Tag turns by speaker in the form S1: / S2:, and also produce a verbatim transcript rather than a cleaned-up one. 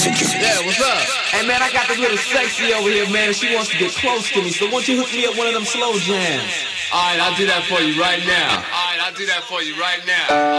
S1: Yeah, what's up? Hey man, I got this little sexy over here, man, and she wants to get close to me. So won't you hook me up one of them slow jams? Alright, I'll do that for you right now. Alright, I'll do that for you right now.